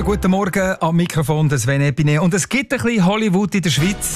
Schönen guten Morgen am Mikrofon des Sven Epine. Und es gibt ein bisschen Hollywood in der Schweiz.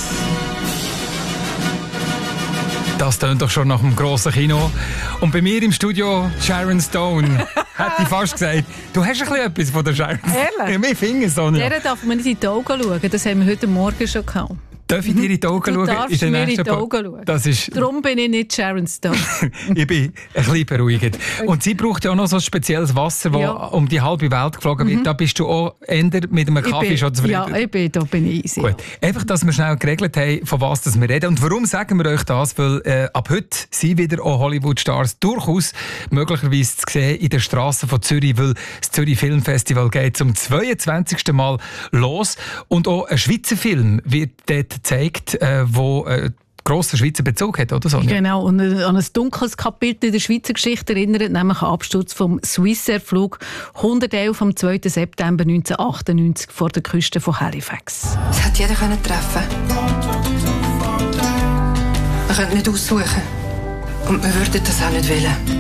Das tönt doch schon nach einem grossen Kino. Und bei mir im Studio Sharon Stone. Hätte ich fast gesagt. Du hast ein bisschen etwas von der Sharon Stone. Ehrlich? Ja, wir finden Sonja. Der darf man nicht in die Augen schauen. Das haben wir heute Morgen schon gehabt. Darf ich dir in die Augen schauen? Du darfst mir in die Augen schauen. Das ist... Darum bin ich nicht Sharon Stone. Ich bin ein bisschen beruhigend. Und sie braucht ja auch noch so ein spezielles Wasser, das um die halbe Welt geflogen wird. Da bist du auch eher mit einem Kaffee schon zufrieden. Ja, da bin ich easy. Gut. Einfach, dass wir schnell geregelt haben, von was wir reden. Und warum sagen wir euch das? Weil ab heute sind wieder auch Hollywood-Stars durchaus möglicherweise zu sehen in den Strassen von Zürich, weil das Zürich Filmfestival geht zum 22. Mal los. Und auch ein Schweizer Film wird dort gezeigt, wo grosser Schweizer Bezug hat, oder so? Genau, und an ein dunkles Kapitel in der Schweizer Geschichte erinnert, nämlich einen Absturz vom Swissair-Flug 111 am 2. September 1998 vor der Küste von Halifax. Es hätte jeder treffen können. Man könnte nicht aussuchen. Und wir würden das auch nicht wollen.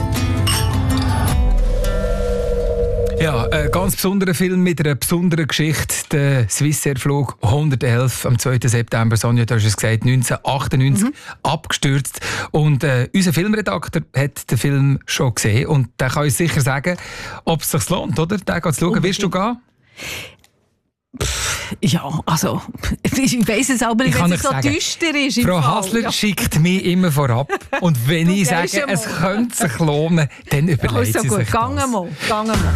Ja, ein ganz besonderer Film mit einer besonderen Geschichte. Der Swissair-Flug 111 am 2. September, Sonja, du hast es gesagt, 1998 abgestürzt. Und unser Filmredakteur hat den Film schon gesehen und der kann uns sicher sagen, ob es sich lohnt, oder? Den zu schauen. Willst du gehen? Ja, also, ich weiss es aber nicht, wenn es so düster ist. Frau Hasler schickt mich immer vorab. Und wenn ich sage, es könnte sich lohnen, dann überlegt sie sich das. Gang mal.